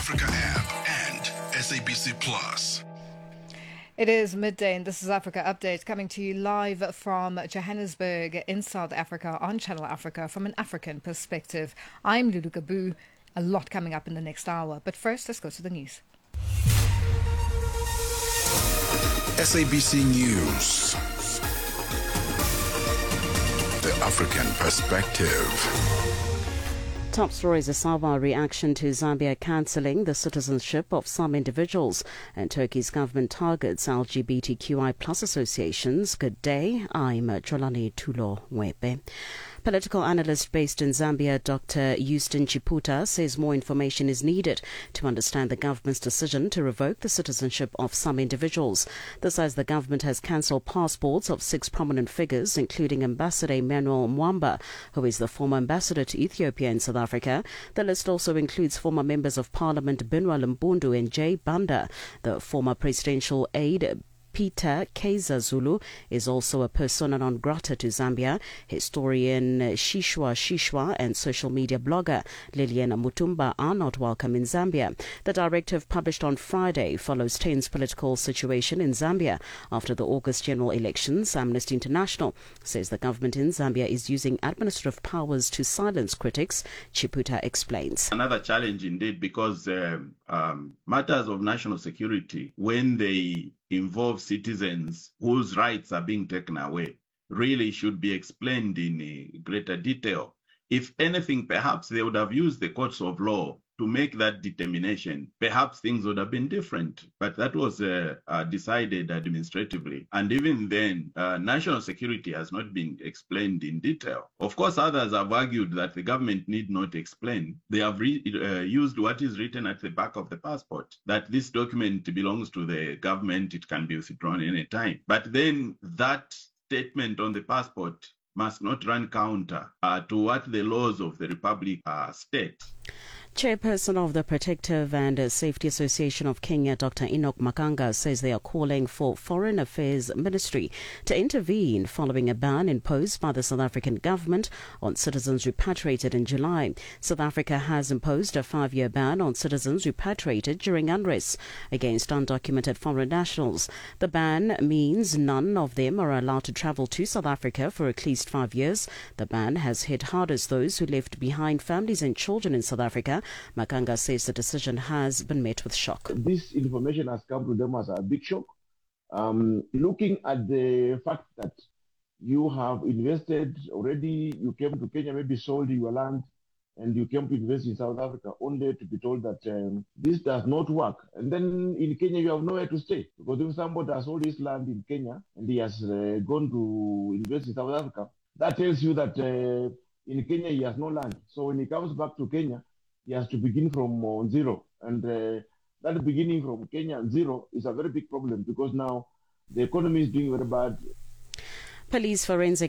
Africa app and SABC Plus. It is midday and this is Africa Update coming to you live from Johannesburg in South Africa on Channel Africa from an African perspective. I'm Lulu Gabu. A lot coming up in the next hour. But first, let's go to the news. SABC News. The African perspective. Top story is a SAWA reaction to Zambia cancelling the citizenship of some individuals, and Turkey's government targets LGBTQI plus associations. Good day, I'm Jolani Tulo Webe. Political analyst based in Zambia, Dr. Houston Chiputa, says more information is needed to understand the government's decision to revoke the citizenship of some individuals. This as the government has cancelled passports of 6 prominent figures, including Ambassador Emmanuel Mwamba, who is the former ambassador to Ethiopia in South Africa. The list also includes former members of Parliament Binwala Mbundu and Jay Banda. The former presidential aide Peter Kaiser Zulu is also a persona non grata to Zambia. Historian Shishwa and social media blogger Liliana Mutumba are not welcome in Zambia. The directive published on Friday follows tense political situation in Zambia after the August general elections. Amnesty International says the government in Zambia is using administrative powers to silence critics. Chiputa explains. Another challenge indeed, because matters of national security, when they involve citizens whose rights are being taken away, really should be explained in greater detail. If anything, perhaps they would have used the courts of law to make that determination. Perhaps things would have been different, but that was decided administratively. And even then, national security has not been explained in detail. Of course, others have argued that the government need not explain. They have used what is written at the back of the passport, that this document belongs to the government, it can be withdrawn any time. But then that statement on the passport must not run counter to what the laws of the Republic state. Chairperson of the Protective and Safety Association of Kenya, Dr. Enoch Makanga, says they are calling for Foreign Affairs Ministry to intervene following a ban imposed by the South African government on citizens repatriated in July. South Africa has imposed a 5-year ban on citizens repatriated during unrest against undocumented foreign nationals. The ban means none of them are allowed to travel to South Africa for at least 5 years. The ban has hit hardest those who left behind families and children in South Africa. Makanga says the decision has been met with shock. This information has come to them as a big shock. Looking at the fact that you have invested already, you came to Kenya, maybe sold your land, and you came to invest in South Africa, only to be told that this does not work. And then in Kenya, you have nowhere to stay. Because if somebody has sold his land in Kenya and he has gone to invest in South Africa, that tells you that in Kenya, he has no land. So when he comes back to Kenya, he has to begin from zero. And that beginning from Kenya zero is a very big problem, because now the economy is doing very bad. Police forensic